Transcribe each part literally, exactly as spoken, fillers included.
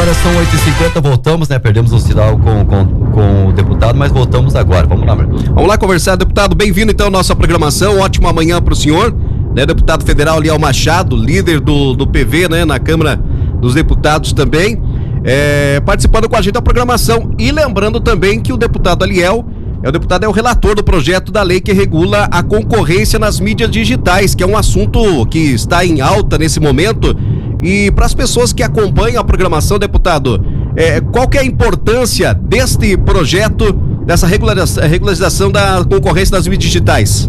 Agora são oito e cinquenta, voltamos, né? Perdemos o sinal com, com, com o deputado, mas voltamos agora. Vamos lá, Marcos. Vamos lá conversar, deputado. Bem-vindo então à nossa programação. Ótima manhã para o senhor, né? Deputado federal Liel Machado, líder do, do P V, né? Na Câmara dos Deputados também, é, participando com a gente da programação. E lembrando também que o deputado Liel é o deputado, é o relator do projeto da lei que regula a concorrência nas mídias digitais, que é um assunto que está em alta nesse momento. E para as pessoas que acompanham a programação, deputado, é, qual que é a importância deste projeto, dessa regularização, regularização da concorrência nas mídias digitais?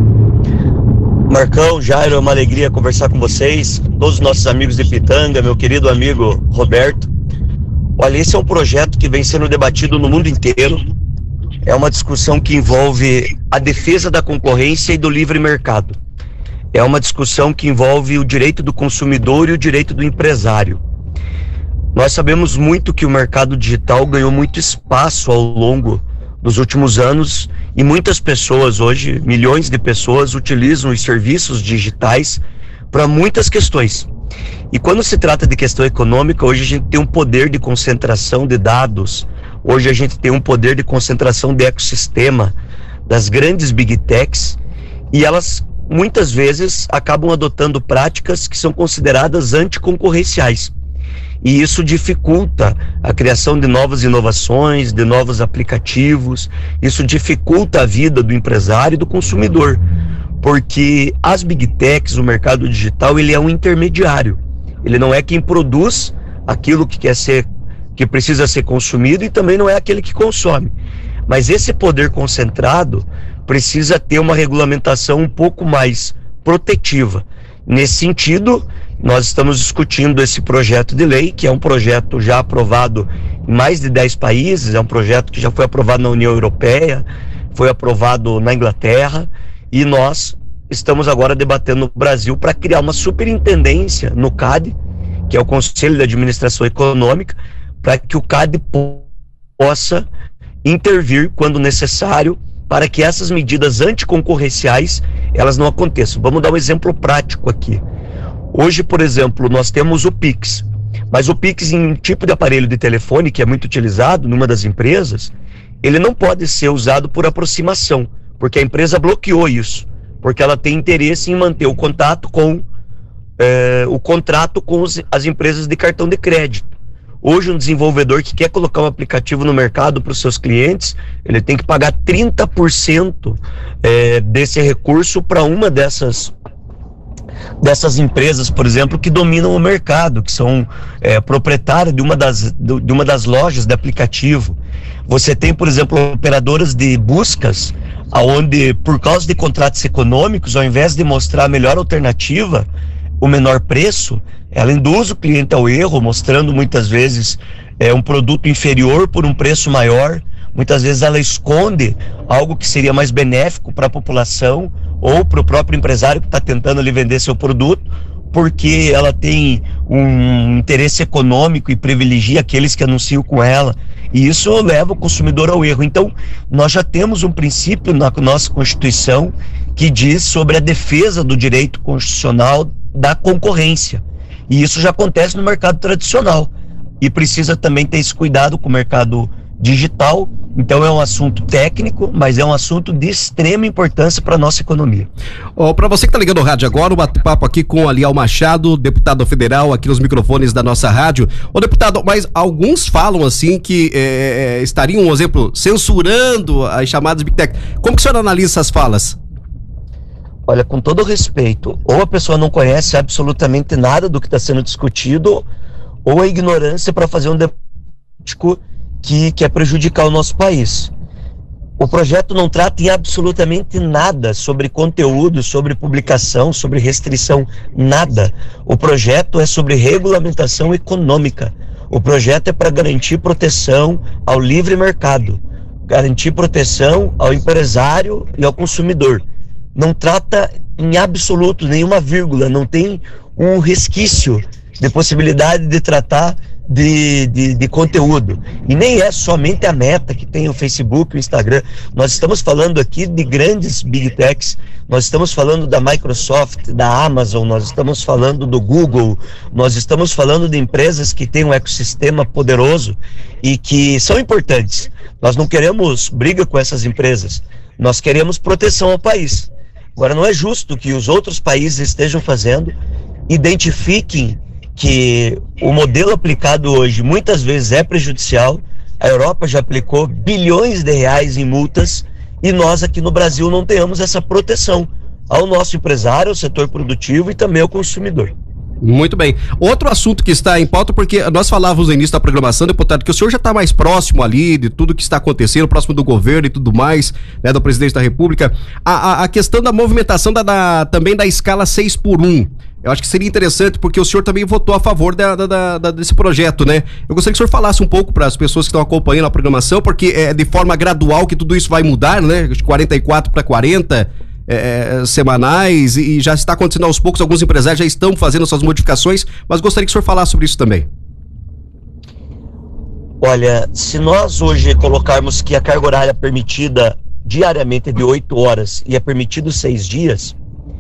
Marcão, Jairo, é uma alegria conversar com vocês, todos os nossos amigos de Pitanga, meu querido amigo Roberto. Olha, esse é um projeto que vem sendo debatido no mundo inteiro. É uma discussão que envolve a defesa da concorrência e do livre mercado. É uma discussão que envolve o direito do consumidor e o direito do empresário. Nós sabemos muito que o mercado digital ganhou muito espaço ao longo dos últimos anos e muitas pessoas hoje, milhões de pessoas, utilizam os serviços digitais para muitas questões. E quando se trata de questão econômica, hoje a gente tem um poder de concentração de dados. Hoje a gente tem um poder de concentração de ecossistema das grandes big techs e elas muitas vezes acabam adotando práticas que são consideradas anticoncorrenciais. E isso dificulta a criação de novas inovações, de novos aplicativos, isso dificulta a vida do empresário e do consumidor, porque as big techs, o mercado digital, ele é um intermediário. Ele não é quem produz aquilo que quer ser que precisa ser consumido e também não é aquele que consome. Mas esse poder concentrado precisa ter uma regulamentação um pouco mais protetiva. Nesse sentido, nós estamos discutindo esse projeto de lei, que é um projeto já aprovado em mais de dez países, é um projeto que já foi aprovado na União Europeia, foi aprovado na Inglaterra, e nós estamos agora debatendo no Brasil para criar uma superintendência no C A D, que é o Conselho de Administração Econômica, para que o C A D possa intervir quando necessário para que essas medidas anticoncorrenciais elas não aconteçam. Vamos dar um exemplo prático aqui. Hoje, por exemplo, nós temos o Pix, mas o Pix em um tipo de aparelho de telefone que é muito utilizado numa das empresas, ele não pode ser usado por aproximação, porque a empresa bloqueou isso, porque ela tem interesse em manter o contato com é, o contrato com os, as empresas de cartão de crédito. Hoje um desenvolvedor que quer colocar um aplicativo no mercado para os seus clientes, ele tem que pagar trinta por cento é, desse recurso para uma dessas, dessas empresas, por exemplo, que dominam o mercado, que são é, proprietárias de uma, das, de uma das lojas de aplicativo. Você tem, por exemplo, operadoras de buscas, onde por causa de contratos econômicos, ao invés de mostrar a melhor alternativa, o menor preço, ela induz o cliente ao erro, mostrando muitas vezes é, um produto inferior por um preço maior. Muitas vezes ela esconde algo que seria mais benéfico para a população ou para o próprio empresário que está tentando ali vender seu produto, porque ela tem um interesse econômico e privilegia aqueles que anunciam com ela. E isso leva o consumidor ao erro. Então, nós já temos um princípio na nossa Constituição que diz sobre a defesa do direito constitucional da concorrência. E isso já acontece no mercado tradicional. E precisa também ter esse cuidado com o mercado digital. Então é um assunto técnico, mas é um assunto de extrema importância para a nossa economia. Oh, para você que está ligando o rádio agora, um bate-papo aqui com o Liel Machado, deputado federal, aqui nos microfones da nossa rádio. Ô deputado, mas alguns falam assim que é, estariam, por exemplo, censurando as chamadas Big Tech. Como que o senhor analisa essas falas? Olha, com todo respeito, ou a pessoa não conhece absolutamente nada do que está sendo discutido, ou a ignorância para fazer um debate que quer prejudicar o nosso país. O projeto não trata em absolutamente nada sobre conteúdo, sobre publicação, sobre restrição, nada. O projeto é sobre regulamentação econômica. O projeto é para garantir proteção ao livre mercado, garantir proteção ao empresário e ao consumidor. Não trata em absoluto nenhuma vírgula, não tem um resquício de possibilidade de tratar de, de, de conteúdo. E nem é somente a Meta que tem o Facebook, o Instagram. Nós estamos falando aqui de grandes Big Techs, nós estamos falando da Microsoft, da Amazon, nós estamos falando do Google, nós estamos falando de empresas que têm um ecossistema poderoso e que são importantes. Nós não queremos briga com essas empresas, nós queremos proteção ao país. Agora, não é justo que os outros países estejam fazendo, identifiquem que o modelo aplicado hoje muitas vezes é prejudicial. A Europa já aplicou bilhões de reais em multas e nós aqui no Brasil não temos essa proteção ao nosso empresário, ao setor produtivo e também ao consumidor. Muito bem. Outro assunto que está em pauta, porque nós falávamos no início da programação, deputado, que o senhor já está mais próximo ali de tudo que está acontecendo, próximo do governo e tudo mais, né, do presidente da República. A, a, a questão da movimentação da, da, também da escala seis por um. Eu acho que seria interessante, porque o senhor também votou a favor da, da, da, desse projeto, né? Eu gostaria que o senhor falasse um pouco para as pessoas que estão acompanhando a programação, porque é de forma gradual que tudo isso vai mudar, né? De quarenta e quatro para quarenta é, semanais, e já está acontecendo aos poucos, alguns empresários já estão fazendo suas modificações, mas gostaria que o senhor falasse sobre isso também. Olha, se nós hoje colocarmos que a carga horária permitida diariamente é de oito horas e é permitido seis dias,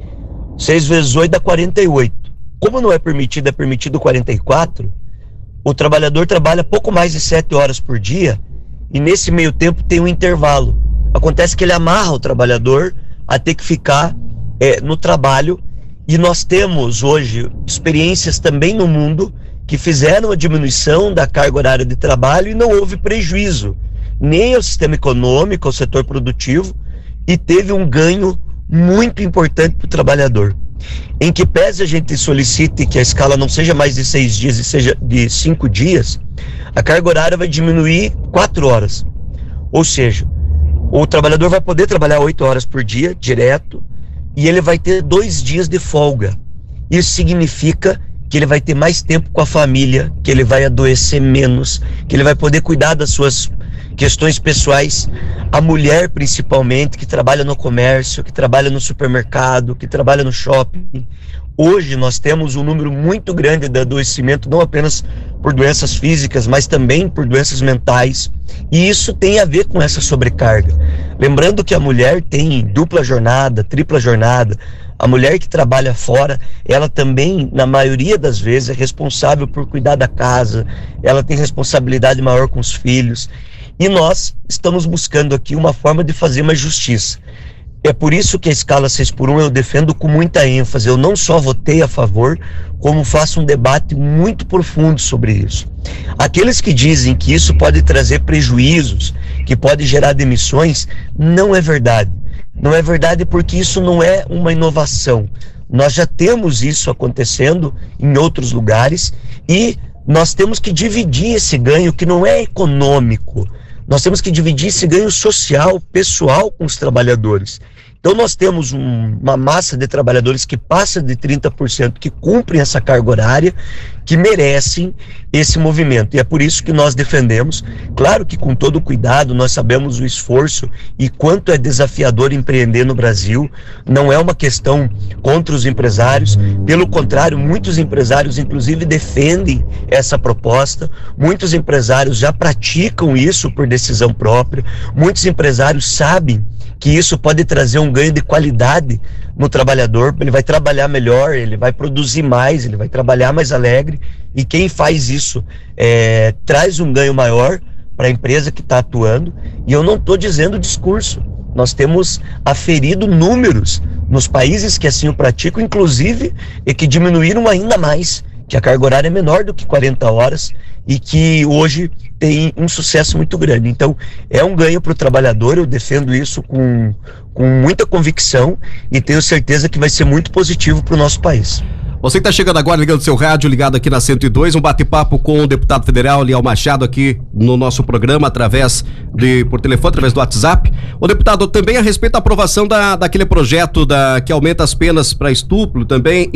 seis vezes oito dá quarenta e oito. Como não é permitido, é permitido quarenta e quatro, o trabalhador trabalha pouco mais de sete horas por dia e nesse meio tempo tem um intervalo. Acontece que ele amarra o trabalhador a ter que ficar é, no trabalho, e nós temos hoje experiências também no mundo que fizeram a diminuição da carga horária de trabalho e não houve prejuízo nem ao sistema econômico, ao setor produtivo, e teve um ganho muito importante para o trabalhador. Em que pese a gente solicite que a escala não seja mais de seis dias e seja de cinco dias, a carga horária vai diminuir quatro horas. Ou seja, o trabalhador vai poder trabalhar oito horas por dia, direto, e ele vai ter dois dias de folga. Isso significa que ele vai ter mais tempo com a família, que ele vai adoecer menos, que ele vai poder cuidar das suas questões pessoais. A mulher, principalmente, que trabalha no comércio, que trabalha no supermercado, que trabalha no shopping. Hoje nós temos um número muito grande de adoecimento, não apenas por doenças físicas, mas também por doenças mentais. E isso tem a ver com essa sobrecarga. Lembrando que a mulher tem dupla jornada, tripla jornada. A mulher que trabalha fora, ela também, na maioria das vezes, é responsável por cuidar da casa, ela tem responsabilidade maior com os filhos. E nós estamos buscando aqui uma forma de fazer mais justiça. É por isso que a escala seis por um eu defendo com muita ênfase. Eu não só votei a favor, como faço um debate muito profundo sobre isso. Aqueles que dizem que isso pode trazer prejuízos, que pode gerar demissões, não é verdade. Não é verdade, porque isso não é uma inovação. Nós já temos isso acontecendo em outros lugares e nós temos que dividir esse ganho que não é econômico. Nós temos que dividir esse ganho social, pessoal com os trabalhadores. Então nós temos um, uma massa de trabalhadores que passa de trinta por cento, que cumprem essa carga horária, que merecem esse movimento. E é por isso que nós defendemos, claro que com todo cuidado, nós sabemos o esforço e quanto é desafiador empreender no Brasil. Não é uma questão contra os empresários, pelo contrário, muitos empresários inclusive defendem essa proposta, muitos empresários já praticam isso por decisão própria, muitos empresários sabem que isso pode trazer um ganho de qualidade no trabalhador. Ele vai trabalhar melhor, ele vai produzir mais, ele vai trabalhar mais alegre, e quem faz isso é, traz um ganho maior para a empresa que está atuando. E eu não estou dizendo discurso, nós temos aferido números nos países que assim o praticam, inclusive, e que diminuíram ainda mais, que a carga horária é menor do que quarenta horas e que hoje tem um sucesso muito grande. Então é um ganho para o trabalhador, eu defendo isso com, com muita convicção e tenho certeza que vai ser muito positivo para o nosso país. Você que está chegando agora, ligando seu rádio, ligado aqui na cento e dois, um bate-papo com o deputado federal Liel Machado aqui no nosso programa, através de, por telefone, através do WhatsApp. O deputado, também a respeito da aprovação da, daquele projeto da, que aumenta as penas para estupro também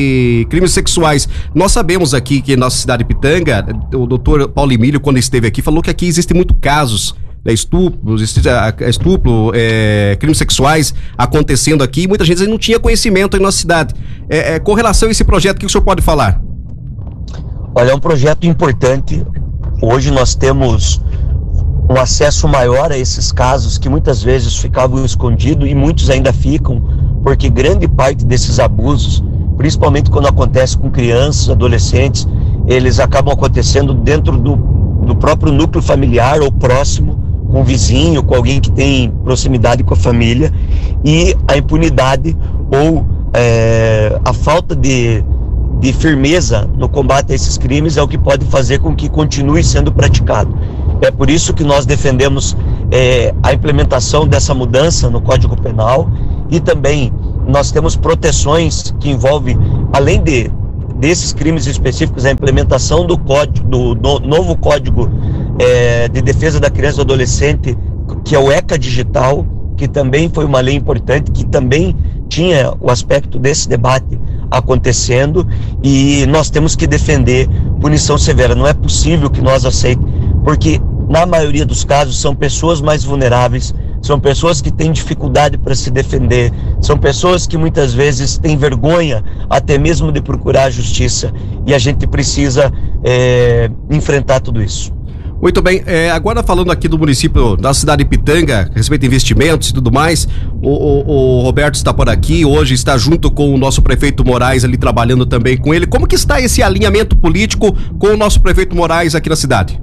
e crimes sexuais. Nós sabemos aqui que na nossa cidade de Pitanga, o doutor Paulo Emílio, quando esteve aqui, falou que aqui existem muitos casos né, estupro, estupro é, crimes sexuais acontecendo aqui, e muita gente não tinha conhecimento em nossa cidade. É, é, com relação a esse projeto, o que o senhor pode falar? Olha, é um projeto importante. Hoje nós temos um acesso maior a esses casos que muitas vezes ficavam escondidos e muitos ainda ficam, porque grande parte desses abusos, principalmente quando acontece com crianças, adolescentes, eles acabam acontecendo dentro do, do próprio núcleo familiar ou próximo, com o vizinho, com alguém que tem proximidade com a família, e a impunidade ou é, a falta de, de firmeza no combate a esses crimes é o que pode fazer com que continue sendo praticado. É por isso que nós defendemos é, a implementação dessa mudança no Código Penal, e também nós temos proteções que envolvem, além de, desses crimes específicos, a implementação do, código, do, do novo Código é, de Defesa da Criança e do Adolescente, que é o ECA Digital, que também foi uma lei importante, que também tinha o aspecto desse debate acontecendo, e nós temos que defender punição severa. Não é possível que nós aceitemos, porque na maioria dos casos são pessoas mais vulneráveis, são pessoas que têm dificuldade para se defender, são pessoas que muitas vezes têm vergonha até mesmo de procurar a justiça, e a gente precisa é, enfrentar tudo isso. Muito bem, é, agora falando aqui do município da cidade de Pitanga, a respeito de investimentos e tudo mais, o, o, o Roberto está por aqui, hoje está junto com o nosso prefeito Moraes ali, trabalhando também com ele. Como que está esse alinhamento político com o nosso prefeito Moraes aqui na cidade?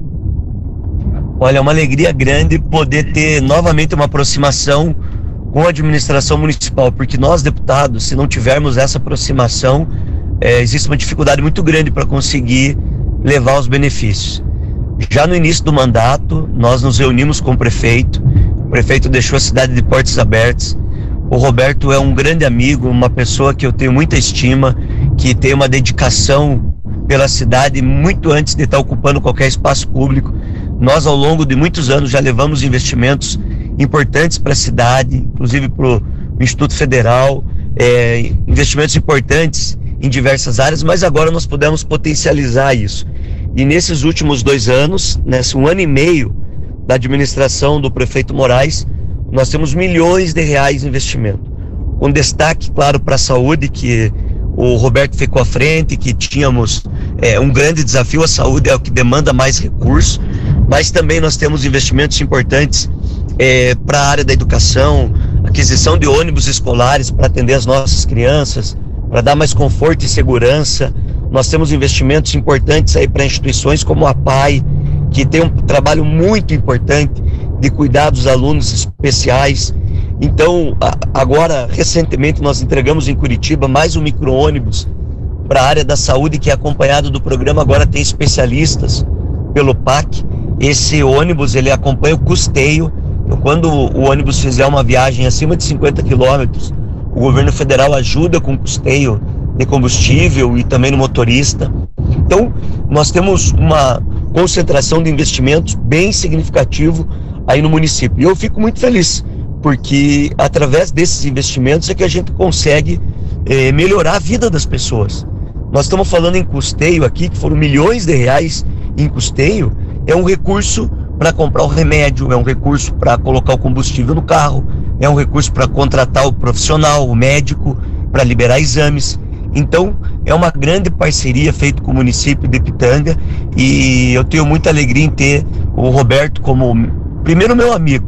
Olha, é uma alegria grande poder ter novamente uma aproximação com a administração municipal, porque nós, deputados, se não tivermos essa aproximação, é, existe uma dificuldade muito grande para conseguir levar os benefícios. Já no início do mandato, nós nos reunimos com o prefeito, o prefeito deixou a cidade de portas abertas. O Roberto é um grande amigo, uma pessoa que eu tenho muita estima, que tem uma dedicação pela cidade muito antes de estar ocupando qualquer espaço público. Nós, ao longo de muitos anos, já levamos investimentos importantes para a cidade, inclusive para o Instituto Federal, é, investimentos importantes em diversas áreas, mas agora nós podemos potencializar isso. E nesses últimos dois anos, nesse um ano e meio da administração do prefeito Moraes, nós temos milhões de reais em investimento. Com destaque, claro, para a saúde, que o Roberto ficou à frente, que tínhamos é, um grande desafio. A saúde é o que demanda mais recursos, mas também nós temos investimentos importantes é, para a área da educação, aquisição de ônibus escolares para atender as nossas crianças, para dar mais conforto e segurança. Nós temos investimentos importantes aí para instituições como a P A I, que tem um trabalho muito importante de cuidar dos alunos especiais. Então, agora, recentemente, nós entregamos em Curitiba mais um micro-ônibus para a área da saúde, que é acompanhado do programa. Agora tem especialistas pelo P A C. Esse ônibus, ele acompanha o custeio. Então, quando o ônibus fizer uma viagem acima de cinquenta quilômetros, o governo federal ajuda com o custeio de combustível e também no motorista. Então, nós temos uma concentração de investimentos bem significativo aí no município. E eu fico muito feliz, porque através desses investimentos é que a gente consegue eh, melhorar a vida das pessoas. Nós estamos falando em custeio aqui, que foram milhões de reais em custeio. É um recurso para comprar o remédio, é um recurso para colocar o combustível no carro, é um recurso para contratar o profissional, o médico, para liberar exames. Então, é uma grande parceria feita com o município de Pitanga, e eu tenho muita alegria em ter o Roberto como, primeiro, meu amigo,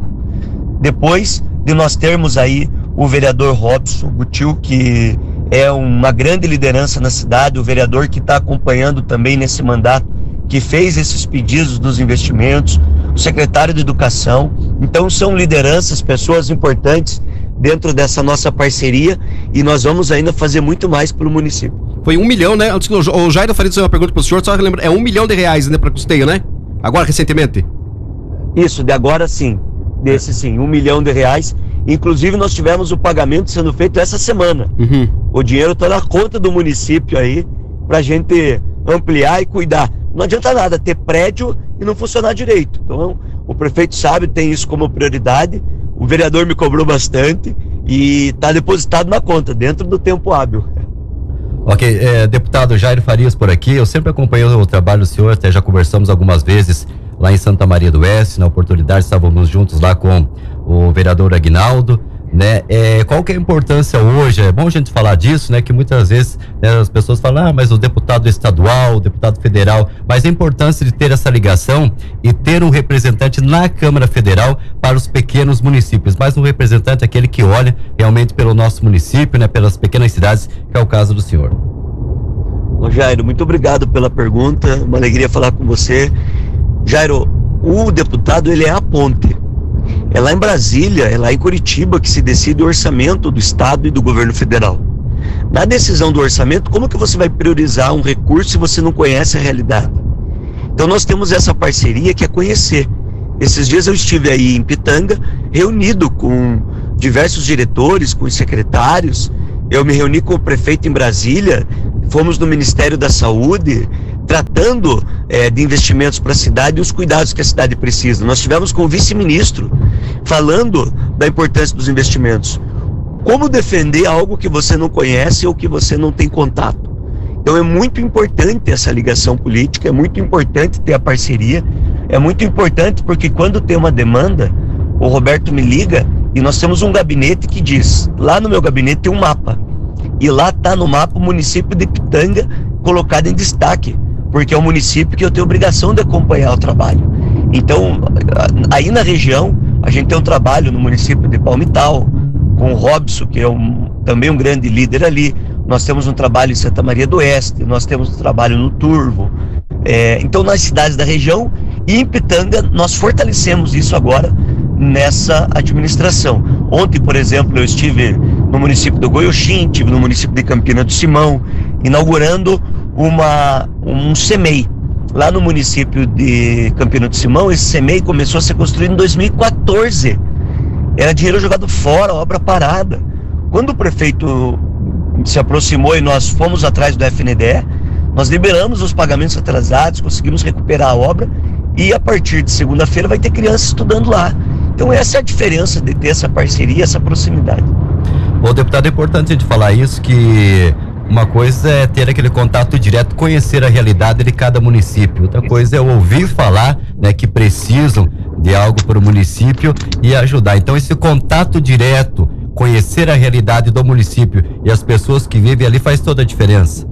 depois de nós termos aí o vereador Robson Gutil, que é uma grande liderança na cidade, o vereador que está acompanhando também nesse mandato, que fez esses pedidos dos investimentos, o secretário de Educação. Então, são lideranças, pessoas importantes dentro dessa nossa parceria, e nós vamos ainda fazer muito mais pelo município. Foi um milhão, né? O Jair faria uma pergunta para o senhor, só lembrar, é um milhão de reais, né, para custeio, né? Agora, recentemente? Isso, de agora sim, desse sim, um milhão de reais. Inclusive, nós tivemos o pagamento sendo feito essa semana. Uhum. O dinheiro está na conta do município aí, para a gente ampliar e cuidar. Não adianta nada ter prédio e não funcionar direito. Então, o prefeito sabe, tem isso como prioridade. O vereador me cobrou bastante e está depositado na conta, dentro do tempo hábil. Ok, é, deputado Jair Farias por aqui. Eu sempre acompanhei o trabalho do senhor, até já conversamos algumas vezes lá em Santa Maria do Oeste. Na oportunidade, estávamos juntos lá com o vereador Aguinaldo. né? É, qual que é a importância hoje? É bom a gente falar disso, né? Que muitas vezes, né, as pessoas falam, ah, mas o deputado estadual, o deputado federal, mas a importância de ter essa ligação e ter um representante na Câmara Federal para os pequenos municípios, mas um representante é aquele que olha realmente pelo nosso município, né? Pelas pequenas cidades, que é o caso do senhor. Ô Jairo, muito obrigado pela pergunta, uma alegria falar com você. Jairo, o deputado, ele é a ponte. É lá em Brasília, é lá em Curitiba que se decide o orçamento do Estado e do governo federal. Na decisão do orçamento, como que você vai priorizar um recurso se você não conhece a realidade? Então nós temos essa parceria que é conhecer. Esses dias eu estive aí em Pitanga, reunido com diversos diretores, com os secretários. Eu me reuni com o prefeito em Brasília, fomos no Ministério da Saúde, tratando é, de investimentos para a cidade e os cuidados que a cidade precisa. Nós tivemos com o vice-ministro falando da importância dos investimentos. Como defender algo que você não conhece ou que você não tem contato? Então é muito importante essa ligação política, é muito importante ter a parceria, é muito importante porque quando tem uma demanda, o Roberto me liga e nós temos um gabinete que diz, lá no meu gabinete tem um mapa, e lá está no mapa o município de Pitanga colocado em destaque, porque é um município que eu tenho obrigação de acompanhar o trabalho. Então, aí na região, a gente tem um trabalho no município de Palmital, com o Robson, que é um, também um grande líder ali. Nós temos um trabalho em Santa Maria do Oeste, nós temos um trabalho no Turvo. É, então, nas cidades da região e em Pitanga, nós fortalecemos isso agora nessa administração. Ontem, por exemplo, eu estive no município do Goiuxim, estive no município de Campina do Simão, inaugurando uma, um C M E I. Lá no município de Campina do Simão, esse C M E I começou a ser construído em dois mil e quatorze. Era dinheiro jogado fora, obra parada. Quando o prefeito se aproximou e nós fomos atrás do F N D E, nós liberamos os pagamentos atrasados, conseguimos recuperar a obra e a partir de segunda-feira vai ter criança estudando lá. Então essa é a diferença de ter essa parceria, essa proximidade. Ô deputado, é importante a gente falar isso, que uma coisa é ter aquele contato direto, conhecer a realidade de cada município. Outra coisa é ouvir falar, né, que precisam de algo para o município e ajudar. Então esse contato direto, conhecer a realidade do município e as pessoas que vivem ali faz toda a diferença.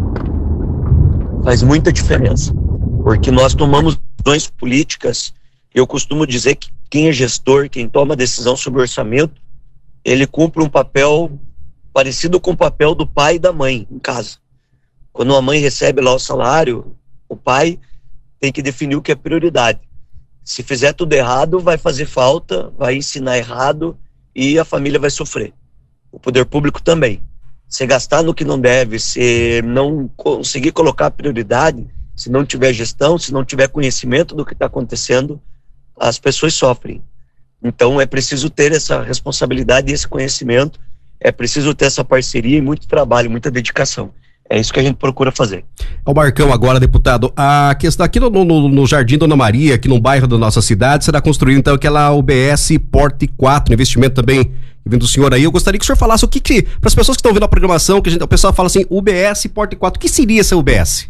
Faz muita diferença, porque nós tomamos decisões políticas. Eu costumo dizer que quem é gestor, quem toma decisão sobre orçamento, ele cumpre um papel parecido com o papel do pai e da mãe em casa. Quando a mãe recebe lá o salário, o pai tem que definir o que é prioridade. Se fizer tudo errado, vai fazer falta, vai ensinar errado e a família vai sofrer. O poder público também. Se gastar no que não deve, se não conseguir colocar prioridade, se não tiver gestão, se não tiver conhecimento do que está acontecendo, as pessoas sofrem. Então é preciso ter essa responsabilidade e esse conhecimento, é preciso ter essa parceria e muito trabalho, muita dedicação. É isso que a gente procura fazer. O Marcão agora, deputado, a questão aqui no, no, no Jardim Dona Maria, aqui no bairro da nossa cidade, será construída então aquela U B S Porte quatro, investimento também vindo do senhor aí. Eu gostaria que o senhor falasse o que que, para as pessoas que estão vendo a programação, que a gente, o pessoal fala assim, U B S Porte quatro, o que seria essa U B S?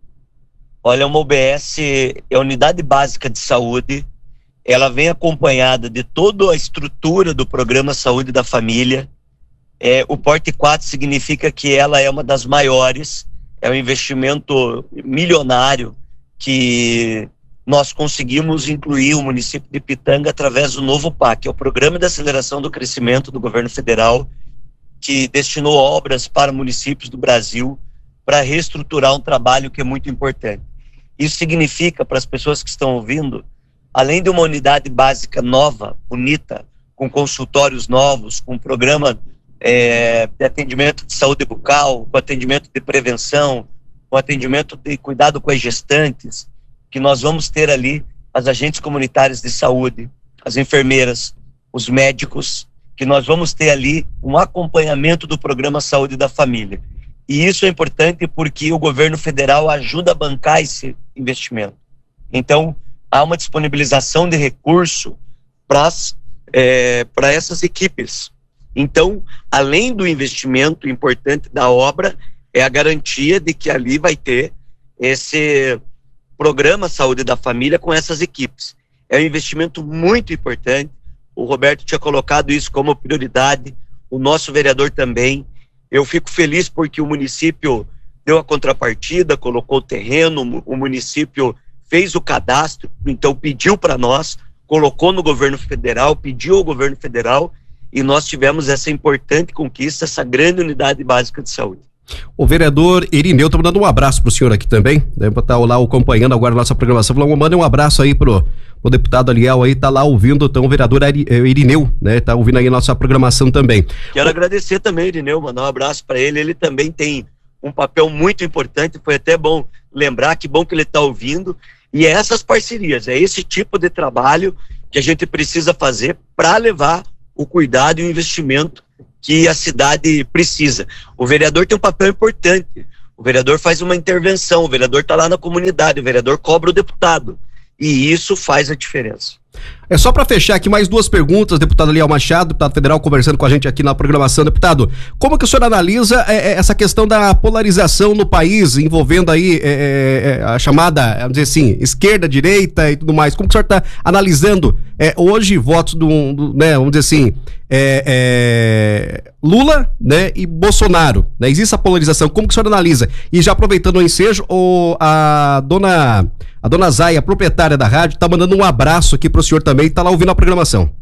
Olha, uma U B S é a Unidade Básica de Saúde, ela vem acompanhada de toda a estrutura do Programa Saúde da Família. É, o Porte quatro significa que ela é uma das maiores, é um investimento milionário que nós conseguimos incluir o município de Pitanga através do novo P A C, que é o Programa de Aceleração do Crescimento do Governo Federal, que destinou obras para municípios do Brasil para reestruturar um trabalho que é muito importante. Isso significa, para as pessoas que estão ouvindo, além de uma unidade básica nova, bonita, com consultórios novos, com programa É, de atendimento de saúde bucal, com atendimento de prevenção, com atendimento de cuidado com as gestantes, que nós vamos ter ali as agentes comunitárias de saúde, as enfermeiras, os médicos, que nós vamos ter ali um acompanhamento do Programa Saúde da Família. E isso é importante porque o governo federal ajuda a bancar esse investimento. Então, há uma disponibilização de recurso para é, para essas equipes. Então, além do investimento importante da obra, é a garantia de que ali vai ter esse programa Saúde da Família com essas equipes. É um investimento muito importante, o Roberto tinha colocado isso como prioridade, o nosso vereador também. Eu fico feliz porque o município deu a contrapartida, colocou o terreno, o município fez o cadastro, então pediu para nós, colocou no governo federal, pediu ao governo federal, e nós tivemos essa importante conquista, essa grande unidade básica de saúde. O vereador Irineu, tô mandando um abraço pro senhor aqui também, deve estar lá acompanhando agora a nossa programação, falou, manda um abraço aí pro, pro deputado Aliel aí, tá lá ouvindo, então o vereador Irineu, né, tá ouvindo aí a nossa programação também. Quero o... agradecer também, Irineu, mandar um abraço para ele, ele também tem um papel muito importante, foi até bom lembrar, que bom que ele tá ouvindo, e é essas parcerias, é esse tipo de trabalho que a gente precisa fazer para levar o cuidado e o investimento que a cidade precisa. O vereador tem um papel importante, o vereador faz uma intervenção, o vereador está lá na comunidade, o vereador cobra o deputado, e isso faz a diferença. É só para fechar aqui mais duas perguntas, deputado Aliel Machado, deputado federal, conversando com a gente aqui na programação. Deputado, como que o senhor analisa é, essa questão da polarização no país, envolvendo aí é, é, a chamada, vamos dizer assim, esquerda, direita e tudo mais? Como que o senhor está analisando é, hoje votos do, do, né, vamos dizer assim, é, é, Lula, né, e Bolsonaro, né? Existe essa polarização, como que o senhor analisa? E já aproveitando o ensejo, o, a dona... A dona Zaya, proprietária da rádio, tá mandando um abraço aqui pro senhor também, tá lá ouvindo a programação.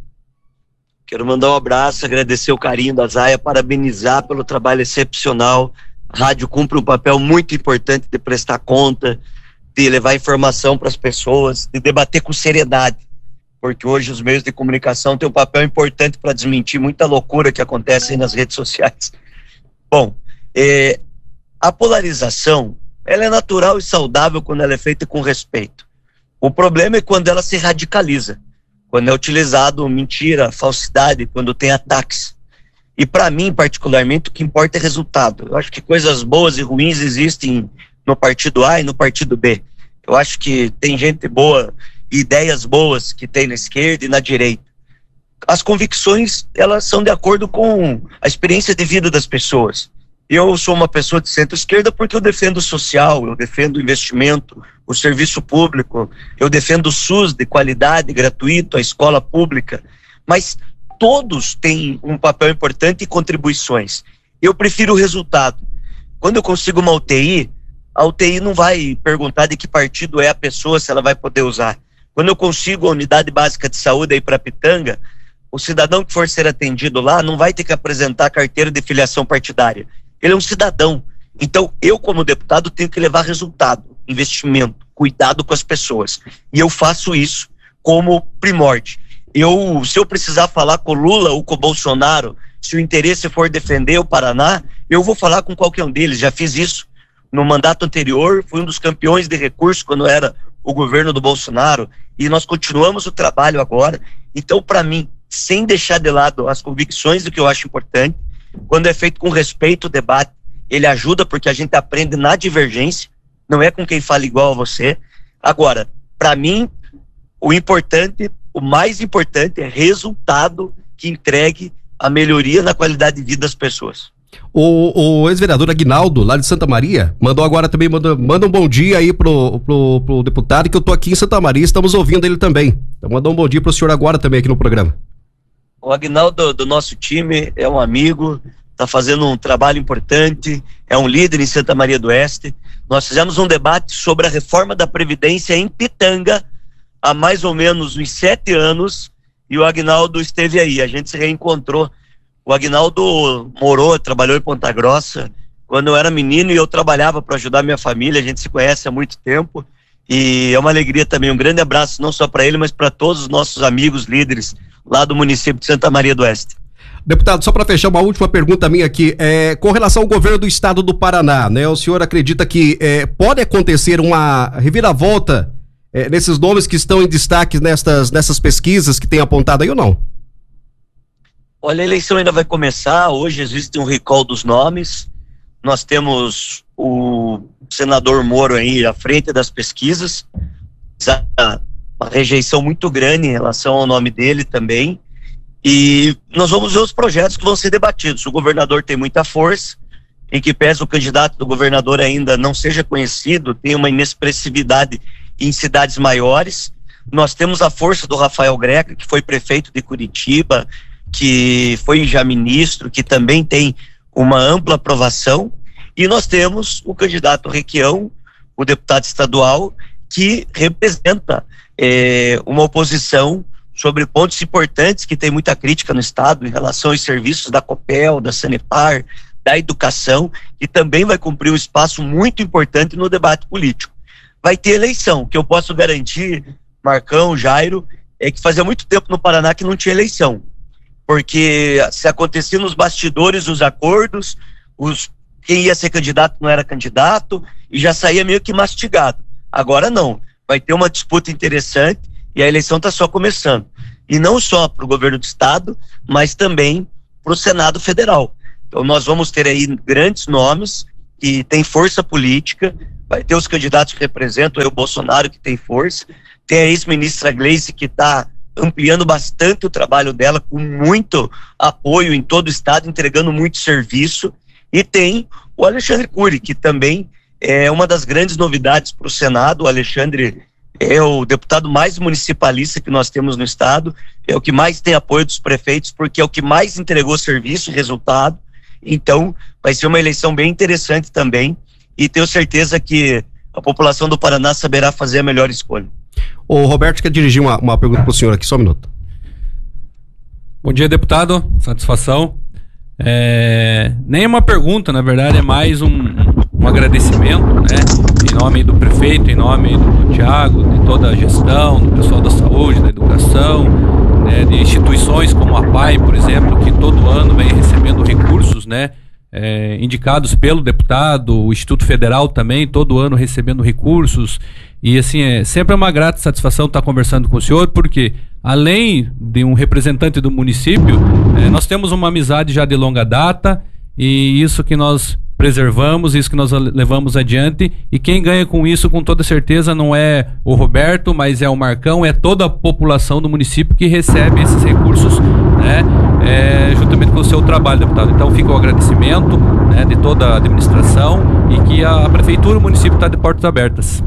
Quero mandar um abraço, agradecer o carinho da Zaya, parabenizar pelo trabalho excepcional. A rádio cumpre um papel muito importante de prestar conta, de levar informação para as pessoas, de debater com seriedade, porque hoje os meios de comunicação têm um papel importante para desmentir muita loucura que acontece aí nas redes sociais. Bom, é, a polarização, ela é natural e saudável quando ela é feita com respeito. O problema é quando ela se radicaliza, quando é utilizado mentira, falsidade, quando tem ataques. E para mim, particularmente, o que importa é resultado. Eu acho que coisas boas e ruins existem no partido A e no partido B. Eu acho que tem gente boa, ideias boas que tem na esquerda e na direita. As convicções, elas são de acordo com a experiência de vida das pessoas. Eu sou uma pessoa de centro-esquerda porque eu defendo o social, eu defendo o investimento, o serviço público, eu defendo o SUS de qualidade, gratuito, a escola pública, mas todos têm um papel importante e contribuições. Eu prefiro o resultado. Quando eu consigo uma U T I, a U T I não vai perguntar de que partido é a pessoa, se ela vai poder usar. Quando eu consigo a unidade básica de saúde aí para Pitanga, o cidadão que for ser atendido lá não vai ter que apresentar a carteira de filiação partidária. Ele é um cidadão. Então, eu, como deputado, tenho que levar resultado, investimento, cuidado com as pessoas. E eu faço isso como primórdio. Eu, se eu precisar falar com o Lula ou com o Bolsonaro, se o interesse for defender o Paraná, eu vou falar com qualquer um deles. Já fiz isso no mandato anterior, fui um dos campeões de recursos quando era o governo do Bolsonaro, e nós continuamos o trabalho agora. Então, para mim, sem deixar de lado as convicções do que eu acho importante, quando é feito com respeito o debate, ele ajuda porque a gente aprende na divergência, não é com quem fala igual a você. Agora, para mim, o importante, o mais importante é resultado que entregue a melhoria na qualidade de vida das pessoas. O, o ex-vereador Aguinaldo, lá de Santa Maria, mandou agora também, manda, manda um bom dia aí pro, pro, pro deputado, que eu tô aqui em Santa Maria, estamos ouvindo ele também. Então manda um bom dia pro senhor agora também aqui no programa. O Aguinaldo do nosso time é um amigo, está fazendo um trabalho importante, é um líder em Santa Maria do Oeste. Nós fizemos um debate sobre a reforma da Previdência em Pitanga há mais ou menos uns sete anos e o Aguinaldo esteve aí, a gente se reencontrou. O Aguinaldo morou, trabalhou em Ponta Grossa quando eu era menino e eu trabalhava para ajudar minha família, a gente se conhece há muito tempo e é uma alegria também, um grande abraço não só para ele, mas para todos os nossos amigos líderes lá do município de Santa Maria do Oeste. Deputado, só para fechar uma última pergunta minha aqui, é, com relação ao governo do estado do Paraná, né? O senhor acredita que é, pode acontecer uma reviravolta é, nesses nomes que estão em destaque nestas, nessas pesquisas que tem apontado aí ou não? Olha, a eleição ainda vai começar, hoje existe um recall dos nomes, nós temos o senador Moro aí à frente das pesquisas, uma rejeição muito grande em relação ao nome dele também, e nós vamos ver os projetos que vão ser debatidos. O governador tem muita força, em que pese o candidato do governador ainda não seja conhecido, tem uma inexpressividade em cidades maiores, Nós temos a força do Rafael Greca, que foi prefeito de Curitiba, que foi já ministro, que também tem uma ampla aprovação, e nós temos o candidato Requião, o deputado estadual, que representa é, uma oposição sobre pontos importantes, que tem muita crítica no estado em relação aos serviços da Copel, da Sanepar, da educação, e também vai cumprir um espaço muito importante no debate político. Vai ter eleição, que eu posso garantir, Marcão, Jairo, é que fazia muito tempo no Paraná que não tinha eleição, porque se acontecia nos bastidores os acordos, os, quem ia ser candidato não era candidato, e já saía meio que mastigado. Agora não, vai ter uma disputa interessante, e a eleição está só começando. E não só para o governo do estado, mas também para o Senado Federal. Então nós vamos ter aí grandes nomes que têm força política, vai ter os candidatos que representam aí o Bolsonaro, que tem força, tem a ex-ministra Gleice, que está ampliando bastante o trabalho dela, com muito apoio em todo o estado, entregando muito serviço, e tem o Alexandre Cury, que também é uma das grandes novidades para o Senado. O Alexandre é o deputado mais municipalista que nós temos no estado, é o que mais tem apoio dos prefeitos, porque é o que mais entregou serviço e resultado. Então vai ser uma eleição bem interessante também, e tenho certeza que a população do Paraná saberá fazer a melhor escolha. O Roberto quer dirigir uma, uma pergunta para o senhor aqui, só um minuto. Bom dia, deputado, satisfação. É, nem uma pergunta, na verdade, é mais um, um agradecimento, né? Em nome do prefeito, em nome do Thiago, de toda a gestão, do pessoal da saúde, da educação, né? De instituições como a P A I, por exemplo, que todo ano vem recebendo recursos, né? É, indicados pelo deputado, o Instituto Federal também, todo ano recebendo recursos, e assim, é sempre uma grata satisfação estar conversando com o senhor, porque além de um representante do município, é, nós temos uma amizade já de longa data, e isso que nós preservamos, isso que nós levamos adiante, e quem ganha com isso, com toda certeza, não é o Roberto, mas é o Marcão, é toda a população do município que recebe esses recursos, né, é, juntamente com o seu trabalho, deputado. Então fica o agradecimento, né, de toda a administração, e que a, a prefeitura, o município está de portas abertas.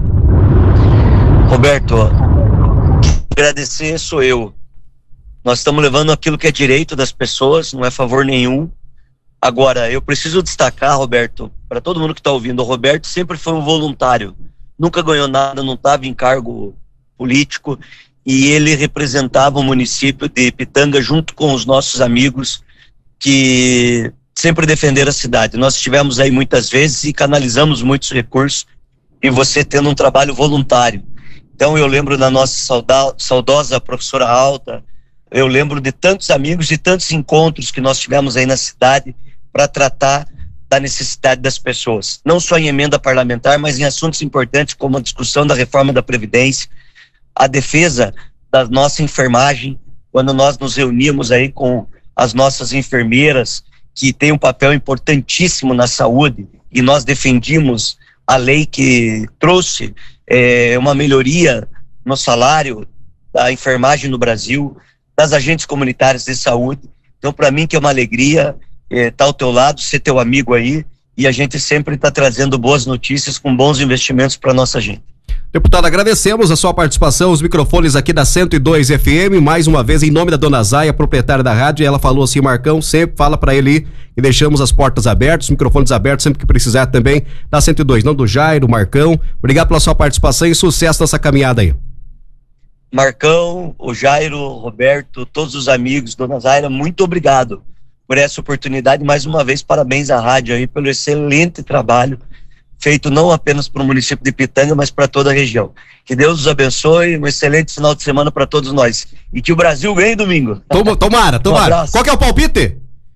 Roberto, agradecer sou eu. Nós estamos levando aquilo que é direito das pessoas, não é favor nenhum. Agora, eu preciso destacar, Roberto, para todo mundo que está ouvindo, o Roberto sempre foi um voluntário, nunca ganhou nada, não estava em cargo político, e ele representava o município de Pitanga junto com os nossos amigos que sempre defenderam a cidade. Nós estivemos aí muitas vezes e canalizamos muitos recursos, e você tendo um trabalho voluntário. Então eu lembro da nossa sauda- saudosa professora Alta, eu lembro de tantos amigos e tantos encontros que nós tivemos aí na cidade para tratar da necessidade das pessoas, não só em emenda parlamentar, mas em assuntos importantes como a discussão da reforma da Previdência, a defesa da nossa enfermagem, quando nós nos reunimos aí com as nossas enfermeiras, que tem um papel importantíssimo na saúde, e nós defendimos a lei que trouxe é, uma melhoria no salário da enfermagem no Brasil, das agentes comunitárias de saúde. Então, para mim, que é uma alegria estar é, tá ao teu lado, ser teu amigo aí, e a gente sempre está trazendo boas notícias com bons investimentos para nossa gente. Deputado, agradecemos a sua participação, os microfones aqui da cento e dois F M, mais uma vez em nome da dona Zaya, proprietária da rádio. Ela falou assim: Marcão, sempre fala para ele ir, e deixamos as portas abertas, os microfones abertos sempre que precisar também, da cento e dois, não do Jairo, Marcão. Obrigado pela sua participação e sucesso nessa caminhada aí. Marcão, o Jairo, Roberto, todos os amigos, dona Zaira, muito obrigado por essa oportunidade. Mais uma vez, parabéns à rádio aí pelo excelente trabalho feito não apenas para o município de Pitanga, mas para toda a região. Que Deus os abençoe, um excelente final de semana para todos nós. E que o Brasil ganhe domingo. Toma, tomara, tomara. Um Qual que é o palpite?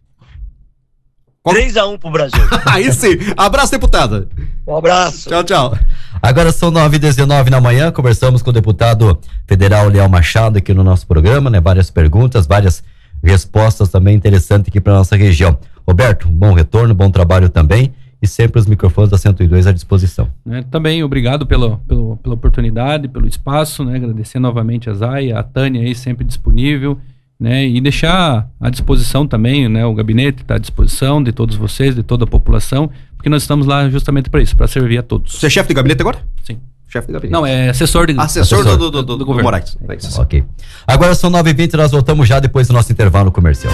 três a um pro Brasil. Aí sim. Abraço, deputada. Um abraço. Tchau, tchau. Agora são nove e dezenove na manhã, conversamos com o deputado federal Léo Machado aqui no nosso programa, né? Várias perguntas, várias respostas também interessantes aqui para nossa região. Roberto, bom retorno, bom trabalho também, e sempre os microfones da cento e dois à disposição. É, também obrigado pelo, pelo, pela oportunidade, pelo espaço, né? Agradecer novamente a Zaya, a Tânia aí sempre disponível, né? E deixar à disposição também, né? O gabinete está à disposição de todos vocês, de toda a população, porque nós estamos lá justamente para isso, para servir a todos. Você é chefe de gabinete agora? Sim. Chefe chefe de gabinete. Não, é assessor de Assessor, assessor. do, do, do, do, do Moraes. É isso. Ok. Agora são nove e vinte, nós voltamos já depois do nosso intervalo comercial.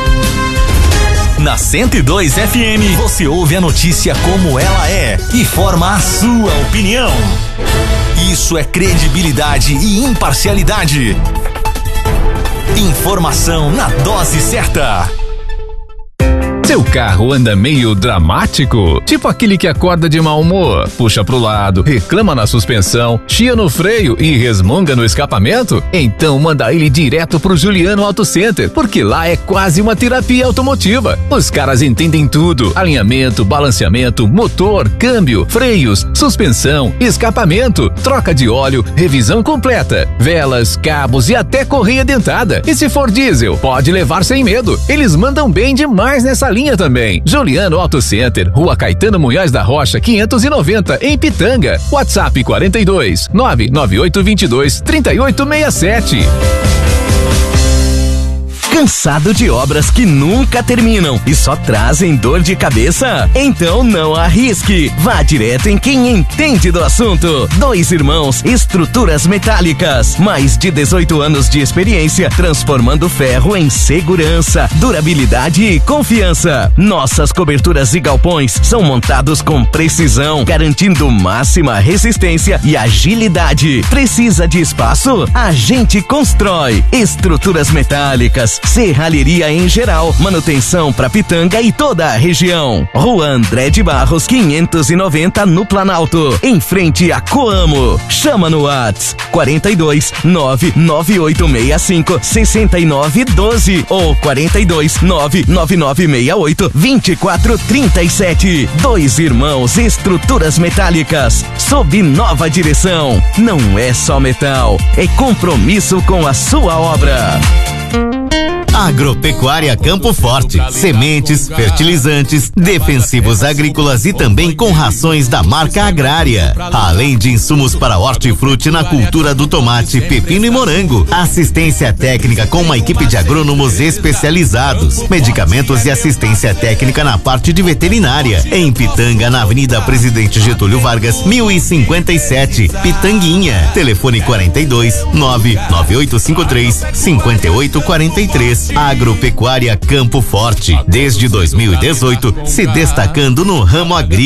Na cento e dois F M, você ouve a notícia como ela é e forma a sua opinião. Isso é credibilidade e imparcialidade. Informação na dose certa. Seu carro anda meio dramático? Tipo aquele que acorda de mau humor, puxa pro lado, reclama na suspensão, chia no freio e resmunga no escapamento? Então manda ele direto pro Juliano Auto Center, porque lá é quase uma terapia automotiva. Os caras entendem tudo: alinhamento, balanceamento, motor, câmbio, freios, suspensão, escapamento, troca de óleo, revisão completa, velas, cabos e até correia dentada. E se for diesel, pode levar sem medo. Eles mandam bem demais nessa linha também. Juliano Auto Center, Rua Caetano Munhoz da Rocha, quinhentos e noventa, em Pitanga. WhatsApp quarenta e dois, nove nove oito dois dois, três oito seis sete. Cansado de obras que nunca terminam e só trazem dor de cabeça? Então não arrisque. Vá direto em quem entende do assunto. Dois Irmãos Estruturas Metálicas. Mais de dezoito anos de experiência transformando ferro em segurança, durabilidade e confiança. Nossas coberturas e galpões são montados com precisão, garantindo máxima resistência e agilidade. Precisa de espaço? A gente constrói. Estruturas Metálicas, serralheria em geral, manutenção para Pitanga e toda a região. Rua André de Barros, quinhentos e noventa, no Planalto, em frente a Coamo. Chama no WhatsApp quarenta e dois, nove nove oito seis cinco, seis nove um dois ou quarenta e dois, nove nove nove seis oito, dois quatro três sete. Dois Irmãos Estruturas Metálicas, sob nova direção. Não é só metal, é compromisso com a sua obra. Agropecuária Campo Forte, sementes, fertilizantes, defensivos agrícolas e também com rações da marca Agrária. Além de insumos para hortifruti na cultura do tomate, pepino e morango. Assistência técnica com uma equipe de agrônomos especializados. Medicamentos e assistência técnica na parte de veterinária. Em Pitanga, na Avenida Presidente Getúlio Vargas, mil e cinquenta e sete, Pitanguinha. Telefone quarenta e dois, nove nove oito cinco três, cinco oito quatro três. Agropecuária Campo Forte, desde dois mil e dezoito, se destacando no ramo agrícola.